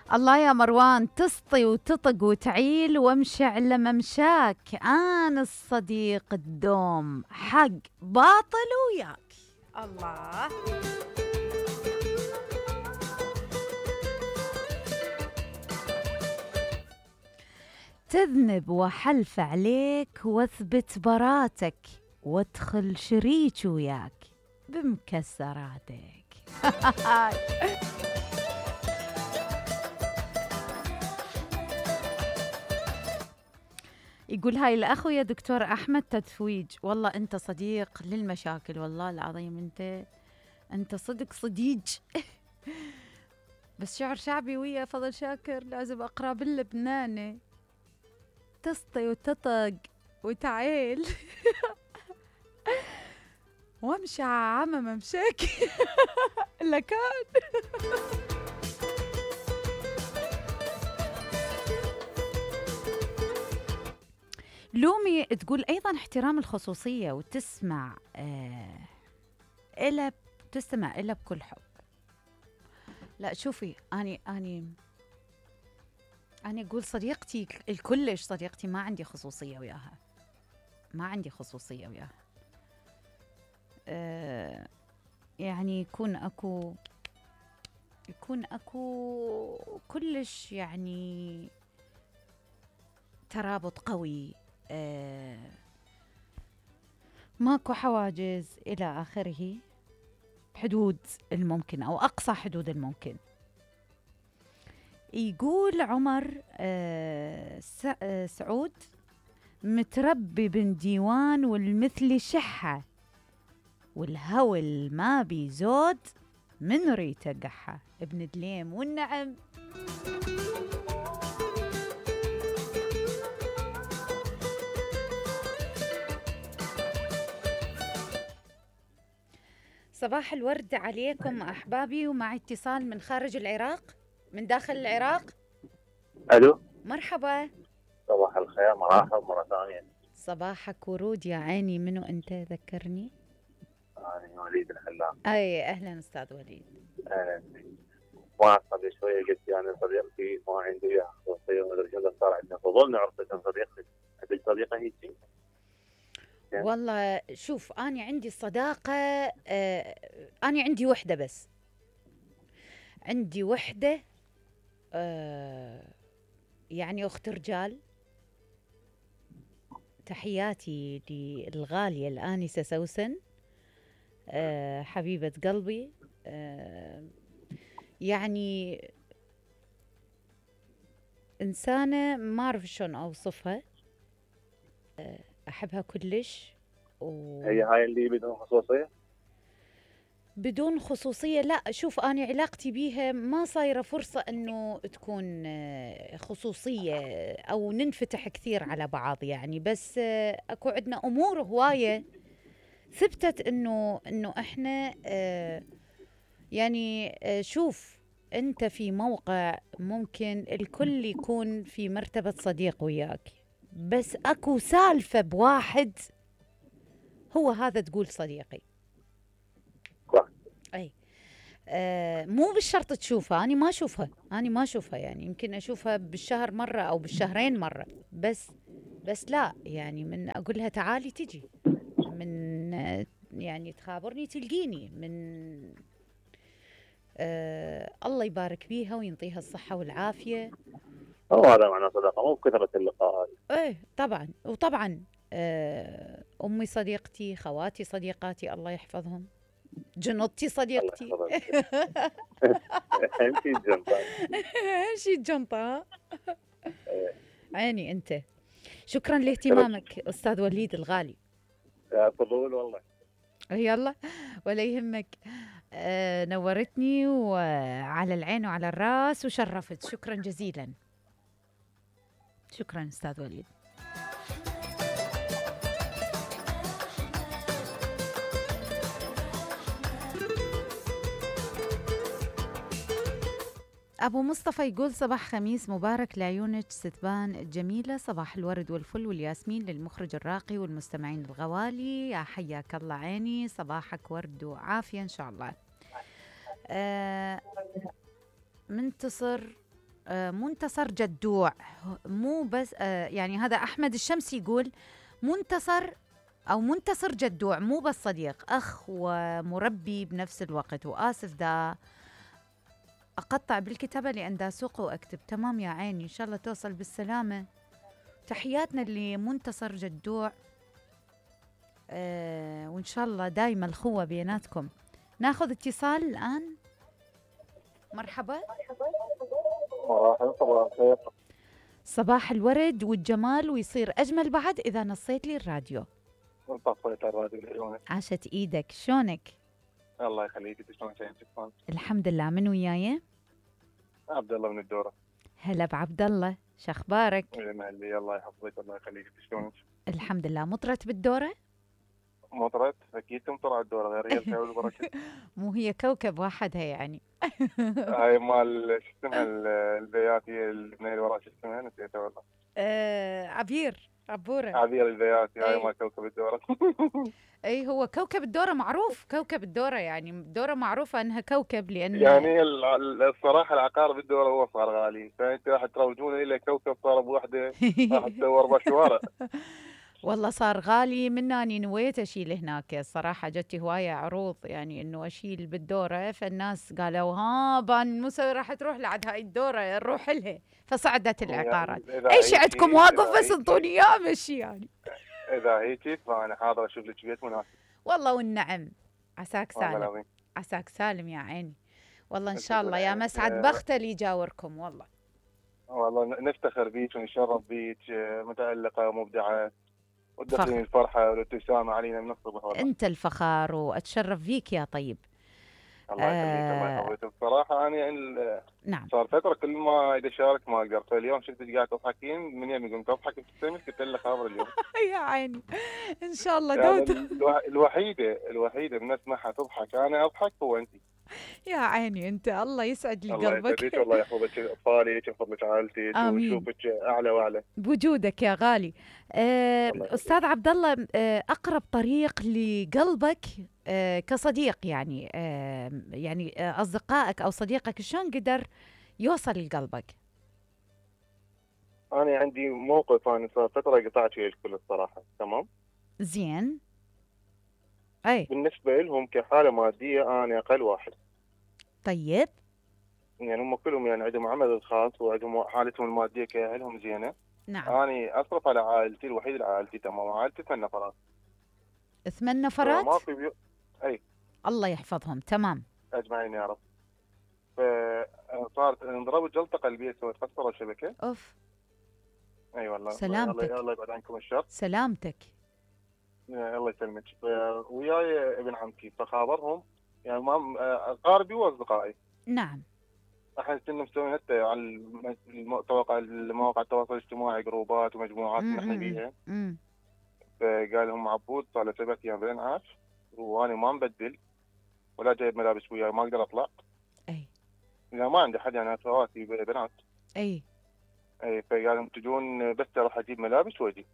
الله يا مروان، تسطي وتطق وتعيل وامشي على ممشاك، انا الصديق الدوم حق باطل وياك. الله. تذنب وحلف عليك واثبت براتك، وادخل شريك وياك بمكسراتك. يقول هاي الأخو يا دكتور أحمد تتفويج، والله أنت صديق للمشاكل، والله العظيم أنت صدق صديج. بس شعر شعبي ويا فضل شاكر لازم أقرأ باللبناني. تسطي وتطق وتعيل وامشي عمى ممشاك. لكان لومي تقول أيضا احترام الخصوصية وتسمع إلا تستمع إلا بكل حب. لا شوفي، أنا أقول صديقتي الكلش صديقتي ما عندي خصوصية وياها، ما عندي خصوصية وياها. يعني يكون أكو كلش يعني ترابط قوي، ماكو حواجز إلى آخره، حدود الممكن أو أقصى حدود الممكن. يقول عمر سعود، متربي بن ديوان والمثل شحة، والهول ما بيزود من ريته قحة. ابن دليم والنعم. صباح الورد عليكم أحبابي، ومع اتصال من خارج العراق، من داخل العراق. الو، مرحبا. صباح الخير، مرحبا مرة ثانية. صباحك ورود يا عيني، منو أنت ذكرني؟ أنا وليد الحلام. أي أهلا أستاذ وليد. أهلا فيك. ما قبل شوية قلت يعني صديقتي ما عندي وياها خصوصية ومدري شنو، صار عندنا فضول نعرف عن صديقتك. عندك صديقة هيك؟ والله شوف، أنا عندي الصداقة، أنا عندي وحدة بس، عندي وحدة يعني أخت رجال. تحياتي للغالية الآنسة سوسن، حبيبة قلبي. يعني إنسانة ما أعرف شلون أوصفها، أحبها كلش. هي هاي اللي بدون خصوصية؟ بدون خصوصية لا، شوف أنا علاقتي بيها ما صايرة فرصة أنه تكون خصوصية أو ننفتح كثير على بعض يعني، بس أكو عندنا أمور هواية ثبتت أنه إحنا يعني شوف، أنت في موقع ممكن الكل يكون في مرتبة صديق وياك، بس أكو سالفة بواحد هو هذا تقول صديقي. صح. أي مو بالشرط تشوفها، أنا ما أشوفها يعني يمكن أشوفها بالشهر مرة أو بالشهرين مرة، بس لا يعني من أقولها تعالي تجي، من يعني تخابرني تلقيني، من الله يبارك بيها وينطيها الصحة والعافية. هو هذا معنى صداقة، مو بكثرة اللقاءات. ايه طبعا، وطبعا أمي صديقتي، خواتي صديقاتي الله يحفظهم، جنطتي الله صديقتي. يحفظك. امشي الجنب. شي الجنطة. عيني أنت. شكرا شرف. لاهتمامك أستاذ وليد الغالي. فضول والله. يلا ولا يهمك. نورتني وعلى العين وعلى الراس وشرفت. شكرا جزيلا. شكرا أستاذ وليد. أبو مصطفى يقول صباح خميس مبارك لعيونك ستبان الجميلة، صباح الورد والفل والياسمين للمخرج الراقي والمستمعين الغوالي، يا حياك الله عيني، صباحك ورد وعافية إن شاء الله. منتصر منتصر جدوع، مو بس يعني هذا أحمد الشمسي يقول منتصر أو منتصر جدوع، مو بس صديق، أخ ومربي بنفس الوقت. وآسف دا أقطع بالكتابة لأن دا أسوق وأكتب. تمام يا عيني، إن شاء الله توصل بالسلامة. تحياتنا لمنتصر جدوع، وإن شاء الله دايما الخوة بيناتكم. ناخذ اتصال الآن. مرحبا. صباح الخير. صباح الورد والجمال، ويصير أجمل بعد إذا نصيت لي الراديو. طفيت الراديو اليوم. عاشت إيدك، شلونك؟ الله يخليك، شلونك انت؟ الحمد لله. من وياي؟ عبد الله من الدورة. هلا بعبد الله، شخبارك؟ المهلي الله يحفظك الله يخليك، شلونك؟ الحمد لله. مطرت بالدورة؟ مطرت اكيد تمطر على الدورة، غير هي الخير والبركة. مو هي كوكب وحدها يعني. هاي مال شو اسمها البيات، هي اللي ورا شو اسمها نسيتها والله. عبير، عبورة. عبير البيات، هاي أي. مال كوكب الدورة. اي هو كوكب الدورة معروف، كوكب الدورة يعني الدورة معروفة انها كوكب لان يعني الصراحة العقار بالدورة هو صار غالي، فانت راح تروجون الى كوكب صار بوحدة راح تدور 4 شوارع. والله صار غالي. مناني نويت اشيل هناك الصراحة، جتي هواية عروض يعني انه اشيل بالدورة، فالناس قالوا ها بان موسى راح تروح لعد هاي الدورة نروح لها، فصعدت العقارات. إذا ايش هيك عندكم واقف بس إذا انطوني اياه مشي يعني. اذا هيك فانا حاضر اشوف لك بيت مناسب. والله والنعم. عساك والله سالم، العظيم. عساك سالم يا عيني. والله ان أنت شاء الله يا مسعد بخت اللي يجاوركم. والله والله نفتخر بيك ونشرف بيك، متألقة ومبدعة، وتدخلين فخر. الفرحة والابتسامة علينا من الصبح والله. انت الفخار واتشرف فيك يا طيب. الله يخليك الله يحفظك. بصراحة أنا يعني نعم. صار فترة كل ما إذا شارك ما أقدر، فاليوم شفتك قاعد تضحكين، من يوم قمت أضحك ابتسمت قلت لك خابر اليوم. يا عيني ان شاء الله يعني دوت. الوحيدة من اسمعها تضحك أنا أضحك هو أنت. يا عيني انت، الله يسعد لي الله قلبك. يسعدك والله يحفظك أطفالك يحفظ لك عائلتك امين ونشوفك أعلى وأعلى. بوجودك يا غالي. الله استاذ عبد الله، اقرب طريق لقلبك كصديق يعني، اصدقائك او صديقك شلون قدر يوصل لقلبك؟ أنا عندي موقف، أنا صار فترة قطعت فيه الكل الصراحة. تمام. زين. اي. بالنسبة لهم كحالة مادية أنا أقل واحد. طيب. يعني هم كلهم يعني عندهم عمل خاص وعندهم حالتهم المادية كأهلهم زينة. نعم. أنا أصرف على عائلتي الوحيد، عائلتي تمام، عائلتي 8 نفرات. 8 نفرات؟ ما في أي. الله يحفظهم. تمام. أجمعين يا رب. فصارت انضربت جلطة قلبية، سوت خسروا الشبكة. اوف. أي والله. سلامتك. الله يبعد عنكم الشر. سلامتك. الله يسلمك. وياي ابن عمتي فخابرهم، يعني ما أقاربي وأصدقائي. نعم. احنا كنا مسويين حتى على المواقع التواصل الاجتماعي جروبات ومجموعات نحن بيها. فقال لهم عبود صار له 7 ايام بالانعاش وانا ما مبدل ولا جايب ملابس وياي، ما اقدر اطلع. اي. لا ما عندي حد، يعني اخواتي بنات. اي. اي فقال لهم تجون بس اروح اجيب ملابس واجي.